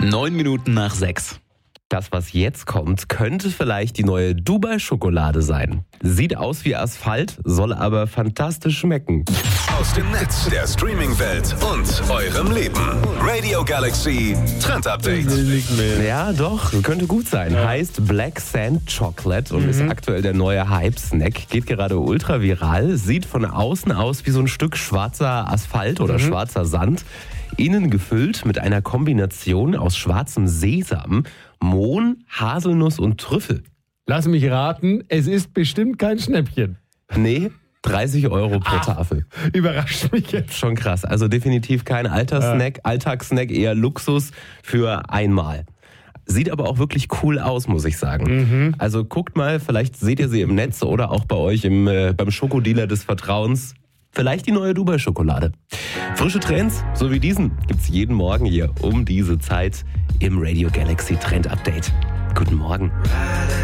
6:09. Das, was jetzt kommt, könnte vielleicht die neue Dubai-Schokolade sein. Sieht aus wie Asphalt, soll aber fantastisch schmecken. Aus dem Netz, der Streaming-Welt und eurem Leben. Radio Galaxy Trend Update. Ja, doch, könnte gut sein. Heißt Black Sand Chocolate und ist aktuell der neue Hype-Snack. Geht gerade ultra viral. Sieht von außen aus wie so ein Stück schwarzer Asphalt oder schwarzer Sand. Innen gefüllt mit einer Kombination aus schwarzem Sesam, Mohn, Haselnuss und Trüffel. Lass mich raten, es ist bestimmt kein Schnäppchen. Nee, 30 € pro Tafel. Überrascht mich jetzt. Schon krass. Also definitiv kein Alltagssnack, eher Luxus für einmal. Sieht aber auch wirklich cool aus, muss ich sagen. Also guckt mal, vielleicht seht ihr sie im Netz oder auch bei euch beim Schokodealer des Vertrauens. Vielleicht die neue Dubai-Schokolade. Frische Trends, so wie diesen, gibt's jeden Morgen hier um diese Zeit im Radio Galaxy Trend Update. Guten Morgen.